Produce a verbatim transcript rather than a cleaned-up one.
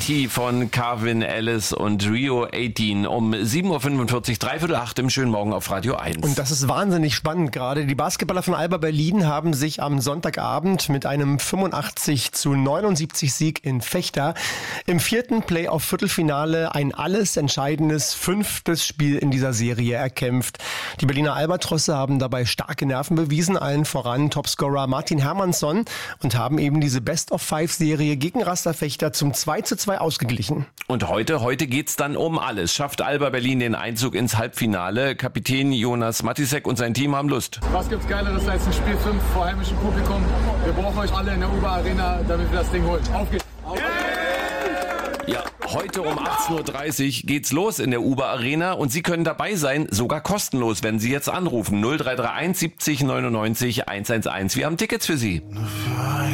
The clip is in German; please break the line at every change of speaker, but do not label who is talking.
T von Calvin Ellis und Rio achtzehn um sieben Uhr fünfundvierzig, dreiviertel acht im schönen Morgen auf Radio eins.
Und das ist wahnsinnig spannend gerade. Die Basketballer von Alba Berlin haben sich am Sonntagabend mit einem fünfundachtzig zu neunundsiebzig Sieg in Vechta im vierten Playoff-Viertelfinale ein alles entscheidendes fünftes Spiel in dieser Serie erkämpft. Die Berliner Albatrosse haben dabei starke Nerven bewiesen, allen voran Topscorer Martin Hermannsson, und haben eben diese Best-of-Five-Serie gegen Raster Vechta zum zwei zu zwei ausgeglichen.
Und heute, heute geht's dann um alles. Schafft Alba Berlin den Einzug ins Halbfinale? Kapitän Jonas Matisek und sein Team haben Lust.
Was gibt's Geileres als ein Spiel fünf vor heimischem Publikum? Wir brauchen euch alle in der Uber Arena, damit wir das Ding holen. Auf geht's! Auf geht's!
Ja, heute um achtzehn Uhr dreißig geht's los in der Uber Arena und Sie können dabei sein, sogar kostenlos, wenn Sie jetzt anrufen. null drei drei eins siebzig neunundneunzig hundertelf. Wir haben Tickets für Sie.